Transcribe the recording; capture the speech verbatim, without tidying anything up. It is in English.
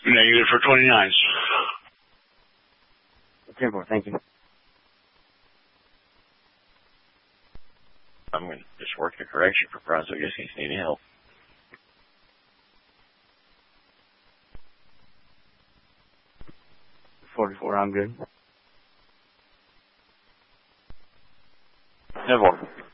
Negative for twenty-nines. ten four, thank you. I'm going to just work the correction for Bronzo just in case you need any help. forty-four, I'm good. ten four.